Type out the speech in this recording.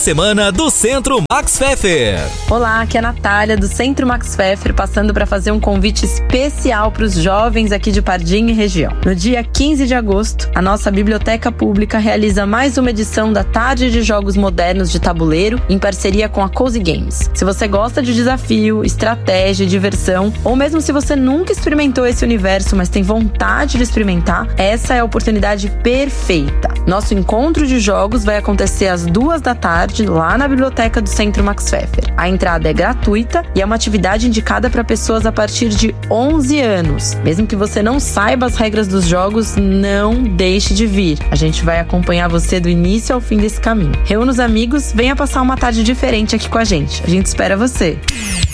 Semana do Centro Max Pfeffer. Olá, aqui é a Natália do Centro Max Pfeffer, passando para fazer um convite especial para os jovens aqui de Pardinho e região. No dia 15 de agosto, a nossa biblioteca pública realiza mais uma edição da Tarde de Jogos Modernos de Tabuleiro, em parceria com a Cozy Games. Se você gosta de desafio, estratégia e diversão, ou mesmo se você nunca experimentou esse universo, mas tem vontade de experimentar, essa é a oportunidade perfeita. Nosso encontro de jogos vai acontecer às 14h, lá na biblioteca do Centro Max Pfeffer. A entrada é gratuita e é uma atividade indicada para pessoas a partir de 11 anos. Mesmo que você não saiba as regras dos jogos, não deixe de vir. A gente vai acompanhar você do início ao fim desse caminho. Reúna os amigos, venha passar uma tarde diferente aqui com a gente. A gente espera você.